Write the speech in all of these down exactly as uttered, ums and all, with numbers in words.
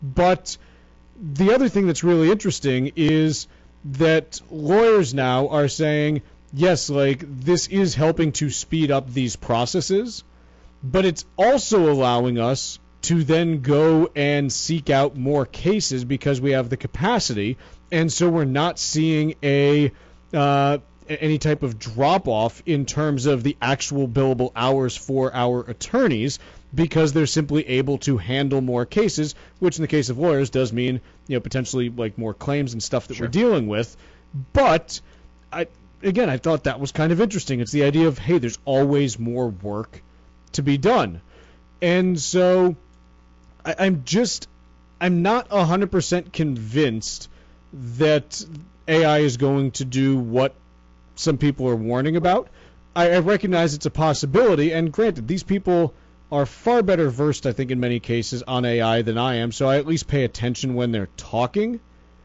But the other thing that's really interesting is that lawyers now are saying, yes, like, this is helping to speed up these processes, but it's also allowing us to then go and seek out more cases because we have the capacity, and so we're not seeing a uh, any type of drop-off in terms of the actual billable hours for our attorneys, because they're simply able to handle more cases, which in the case of lawyers does mean, you know, potentially like more claims and stuff that Sure. we're dealing with. But I, again, I thought that was kind of interesting. It's the idea of, hey, there's always more work to be done. And so I, I'm just, I'm not one hundred percent convinced that A I is going to do what some people are warning about. I, I recognize it's a possibility, and granted, these people are far better versed, I think, in many cases on A I than I am, so I at least pay attention when they're talking.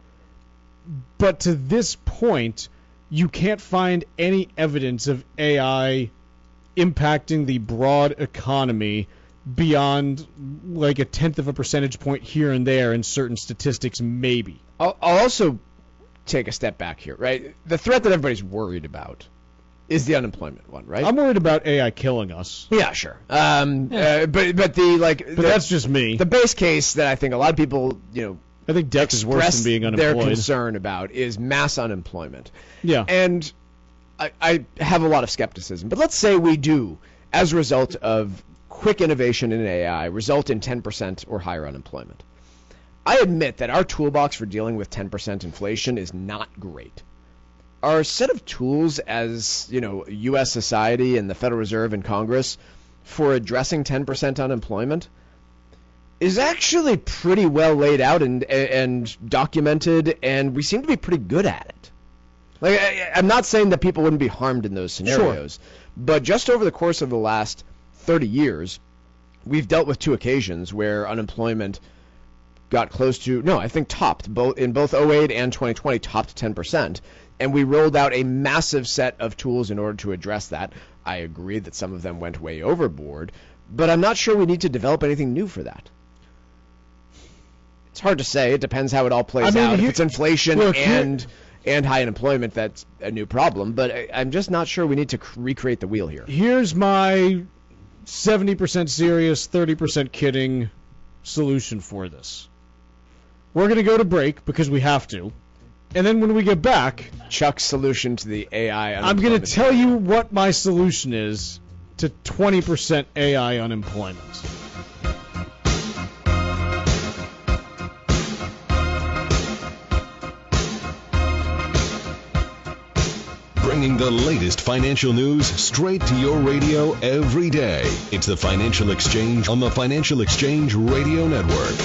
But to this point, you can't find any evidence of A I impacting the broad economy beyond like a tenth of a percentage point here and there in certain statistics, maybe. I'll, I'll also take a step back here, right? The threat that everybody's worried about is the unemployment one, right? I'm worried about A I killing us. Yeah, sure. Um, yeah. Uh, but but the like. But the, that's just me. The base case that I think a lot of people, you know, I think death is worse than being unemployed. Their concern about is mass unemployment. Yeah. And I, I have a lot of skepticism. But let's say we do, as a result of quick innovation in A I, result in ten percent or higher unemployment. I admit that our toolbox for dealing with ten percent inflation is not great. Our set of tools as, you know, U S society and the Federal Reserve and Congress for addressing ten percent unemployment is actually pretty well laid out and and documented, and we seem to be pretty good at it. Like, I, I'm not saying that people wouldn't be harmed in those scenarios, sure. But just over the course of the last thirty years, we've dealt with two occasions where unemployment got close to, no, I think topped, both in both oh eight and twenty twenty, topped ten percent. And we rolled out a massive set of tools in order to address that. I agree that some of them went way overboard, but I'm not sure we need to develop anything new for that. It's hard to say. It depends how it all plays I mean, out. Here, if it's inflation look, and here, and high unemployment, that's a new problem. But I, I'm just not sure we need to recreate the wheel here. Here's my seventy percent serious, thirty percent kidding solution for this. We're going to go to break because we have to. And then when we get back, Chuck's solution to the A I unemployment. I'm going to tell you what my solution is to twenty percent A I unemployment. Bringing the latest financial news straight to your radio every day. It's the Financial Exchange on the Financial Exchange Radio Network.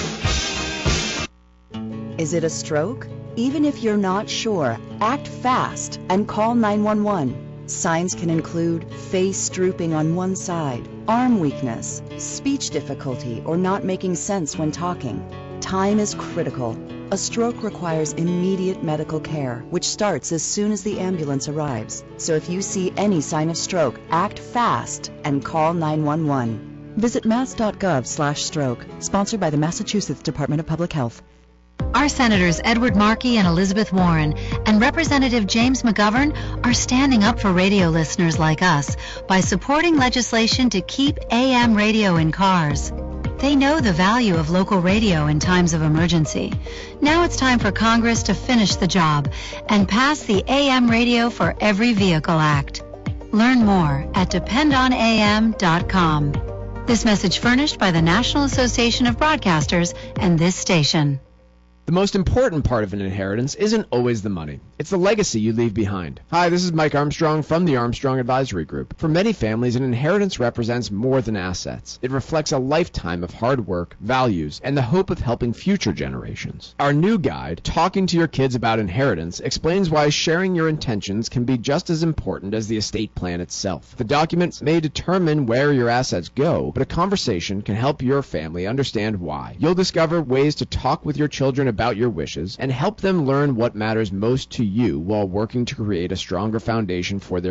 Is it a stroke? Even if you're not sure, act fast and call nine one one. Signs can include face drooping on one side, arm weakness, speech difficulty, or not making sense when talking. Time is critical. A stroke requires immediate medical care, which starts as soon as the ambulance arrives. So if you see any sign of stroke, act fast and call nine one one. Visit mass.gov slash stroke. Sponsored by the Massachusetts Department of Public Health. Our Senators Edward Markey and Elizabeth Warren and Representative James McGovern are standing up for radio listeners like us by supporting legislation to keep A M radio in cars. They know the value of local radio in times of emergency. Now it's time for Congress to finish the job and pass the A M Radio for Every Vehicle Act. Learn more at depend on A M dot com. This message furnished by the National Association of Broadcasters and this station. The most important part of an inheritance isn't always the money. It's the legacy you leave behind. Hi, this is Mike Armstrong from the Armstrong Advisory Group. For many families, an inheritance represents more than assets. It reflects a lifetime of hard work, values, and the hope of helping future generations. Our new guide, Talking to Your Kids About Inheritance, explains why sharing your intentions can be just as important as the estate plan itself. The documents may determine where your assets go, but a conversation can help your family understand why. You'll discover ways to talk with your children about your wishes and help them learn what matters most to you while working to create a stronger foundation for their